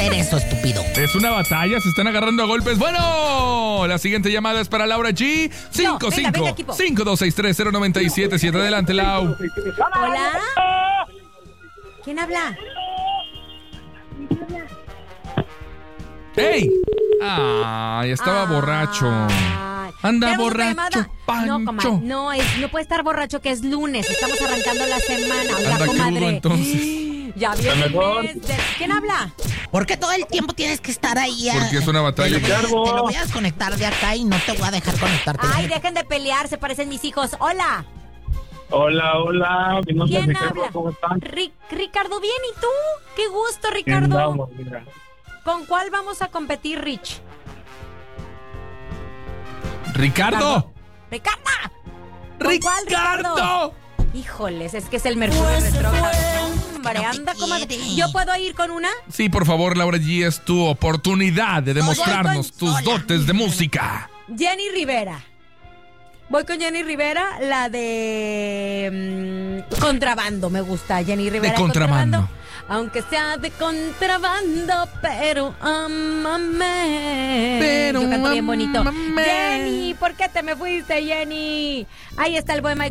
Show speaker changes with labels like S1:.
S1: hacer eso, estúpido.
S2: Es una batalla, se están agarrando a golpes. Bueno, la siguiente llamada es para Laura G. 55-52630977. Adelante, Lau.
S3: Hola. ¿Quién habla?
S2: ¡Ey! ¡Ay, estaba borracho! Anda borracho, Pancho.
S3: No, comadre, no puede estar borracho, que es lunes. Estamos arrancando la semana. Oiga,
S2: Anda
S3: comadre.
S2: crudo, entonces.
S3: Ya viene el mes de... ¿Quién habla?
S1: ¿Por qué todo el tiempo tienes que estar ahí?
S2: Porque es una batalla.
S1: Te lo voy a desconectar de acá y no te voy a dejar conectarte.
S3: Ay, dejen de pelear, se parecen mis hijos. Hola.
S4: Hola. Mi nombre es
S3: ¿Quién
S4: Ricardo,
S3: habla?
S4: ¿cómo están?
S3: Ricardo, bien, ¿y tú? Qué gusto,
S4: Bien,
S3: Ricardo.
S4: vamos, mira.
S3: ¿Con cuál vamos a competir, Rich?
S2: ¡Ricardo!
S3: ¡Ricardo! ¿Con cuál,
S2: ¡Ricardo!
S3: Híjoles, es que es el Mercurio retrógrado. Hombre, anda como... ¿Yo puedo ir con una?
S2: Sí, por favor, Laura G, es tu oportunidad de demostrarnos tus
S1: sola.
S2: dotes de música.
S3: Jenny Rivera. Voy con Jenny Rivera, la de Contrabando, me gusta. Jenny Rivera.
S2: De Contrabando.
S3: Aunque sea de contrabando, pero ámame.
S2: Pero
S3: yo canto bien bonito.
S2: ámame.
S3: Jenny, ¿por qué te me fuiste, Jenny? Ahí está el buen Michael.